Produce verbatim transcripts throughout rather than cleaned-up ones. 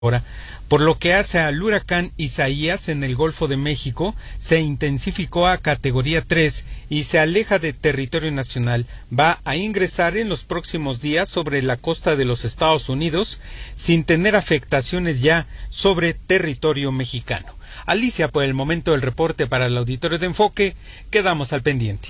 Ahora, por lo que hace al huracán Isaías en el Golfo de México, se intensificó a categoría tres y se aleja de territorio nacional. Va a ingresar en los próximos días sobre la costa de los Estados Unidos, sin tener afectaciones ya sobre territorio mexicano. Alicia, por el momento el reporte para el auditorio de Enfoque. Quedamos al pendiente.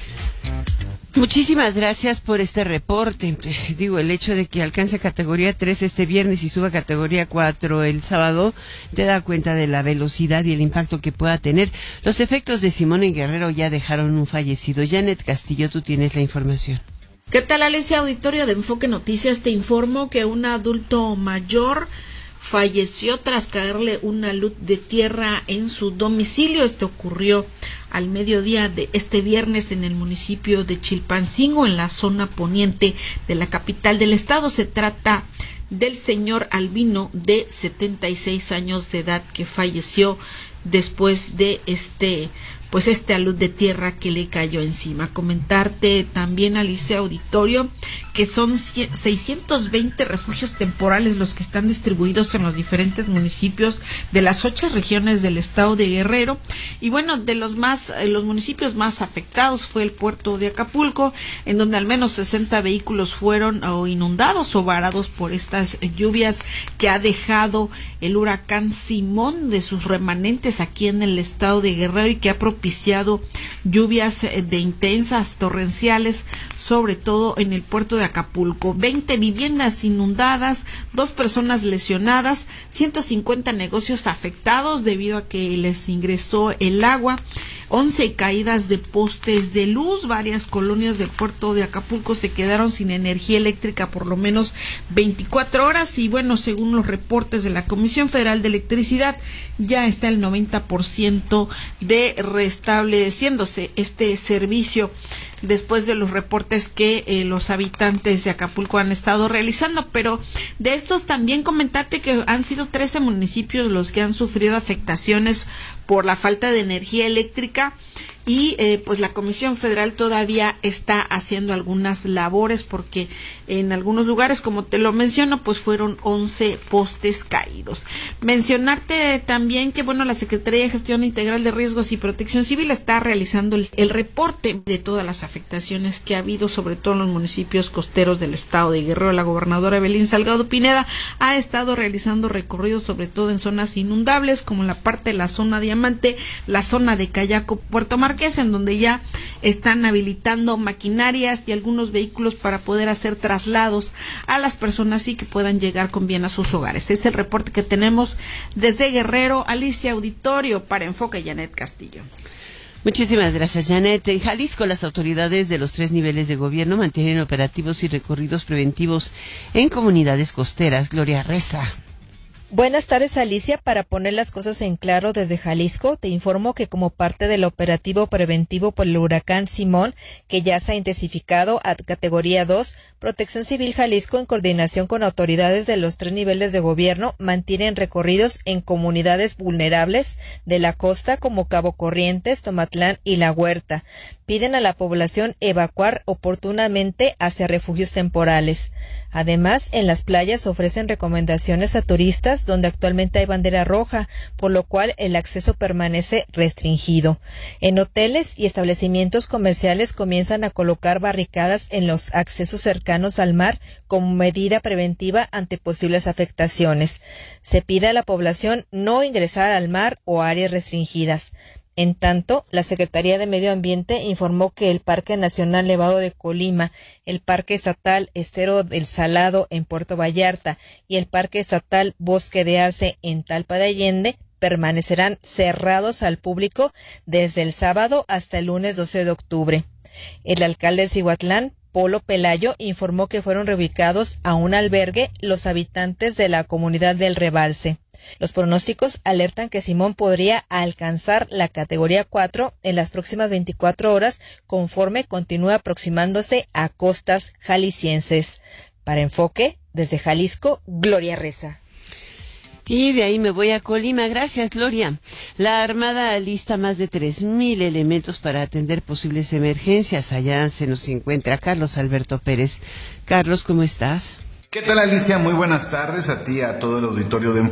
Muchísimas gracias por este reporte. Digo, el hecho de que alcance categoría tres este viernes y suba a categoría cuatro el sábado, te da cuenta de la velocidad y el impacto que pueda tener. Los efectos de Simón en Guerrero ya dejaron un fallecido. Janet Castillo, tú tienes la información. ¿Qué tal, Alicia? Auditorio de Enfoque Noticias, te informo que un adulto mayor falleció tras caerle una luz de tierra en su domicilio. Esto ocurrió al mediodía de este viernes en el municipio de Chilpancingo, en la zona poniente de la capital del estado. Se trata del señor Albino, de setenta y seis años de edad, que falleció después de este pues este alud de tierra que le cayó encima. Comentarte también, Alicia, auditorio, que son seiscientos veinte refugios temporales los que están distribuidos en los diferentes municipios de las ocho regiones del estado de Guerrero. Y bueno, de los más, los municipios más afectados fue el puerto de Acapulco, en donde al menos sesenta vehículos fueron o inundados o varados por estas lluvias que ha dejado el huracán Simón de sus remanentes aquí en el estado de Guerrero, y que ha propiciado lluvias de intensas, torrenciales, sobre todo en el puerto de Acapulco. veinte viviendas inundadas, dos personas lesionadas, ciento cincuenta negocios afectados debido a que les ingresó el agua, once caídas de postes de luz. Varias colonias del puerto de Acapulco se quedaron sin energía eléctrica por lo menos veinticuatro horas, y bueno, según los reportes de la Comisión Federal de Electricidad, ya está el noventa por ciento de restableciéndose este servicio después de los reportes que eh, los habitantes de Acapulco han estado realizando. Pero de estos también comentarte que han sido trece municipios los que han sufrido afectaciones por la falta de energía eléctrica, y eh, pues la Comisión Federal todavía está haciendo algunas labores, porque en algunos lugares, como te lo menciono, pues fueron once postes caídos. Mencionarte también que bueno, la Secretaría de Gestión Integral de Riesgos y Protección Civil está realizando el, el reporte de todas las afectaciones que ha habido, sobre todo en los municipios costeros del estado de Guerrero. La gobernadora Evelyn Salgado Pineda ha estado realizando recorridos, sobre todo en zonas inundables, como la parte de la zona Diamante, la zona de Cayaco, Puerto Marqués, en donde ya están habilitando maquinarias y algunos vehículos para poder hacer traslados a las personas y que puedan llegar con bien a sus hogares. Es el reporte que tenemos desde Guerrero. Alicia, auditorio para Enfoque, Janet Castillo. Muchísimas gracias, Janet. En Jalisco, las autoridades de los tres niveles de gobierno mantienen operativos y recorridos preventivos en comunidades costeras. Gloria Reza. Buenas tardes, Alicia. Para poner las cosas en claro, desde Jalisco te informo que como parte del operativo preventivo por el huracán Simón, que ya se ha intensificado a categoría dos, Protección Civil Jalisco, en coordinación con autoridades de los tres niveles de gobierno, mantienen recorridos en comunidades vulnerables de la costa como Cabo Corrientes, Tomatlán y La Huerta. Piden a la población evacuar oportunamente hacia refugios temporales. Además, en las playas ofrecen recomendaciones a turistas donde actualmente hay bandera roja, por lo cual el acceso permanece restringido. En hoteles y establecimientos comerciales comienzan a colocar barricadas en los accesos cercanos al mar como medida preventiva ante posibles afectaciones. Se pide a la población no ingresar al mar o áreas restringidas. En tanto, la Secretaría de Medio Ambiente informó que el Parque Nacional Nevado de Colima, el Parque Estatal Estero del Salado en Puerto Vallarta y el Parque Estatal Bosque de Arce en Talpa de Allende permanecerán cerrados al público desde el sábado hasta el lunes doce de octubre. El alcalde de Cihuatlán, Polo Pelayo, informó que fueron reubicados a un albergue los habitantes de la comunidad del Rebalse. Los pronósticos alertan que Simón podría alcanzar la categoría cuatro en las próximas veinticuatro horas conforme continúa aproximándose a costas jaliscienses. Para Enfoque, desde Jalisco, Gloria Reza. Y de ahí me voy a Colima. Gracias, Gloria. La Armada alista más de tres mil elementos para atender posibles emergencias. Allá se nos encuentra Carlos Alberto Pérez. Carlos, ¿cómo estás? ¿Qué tal, Alicia? Muy buenas tardes a ti, a todo el auditorio de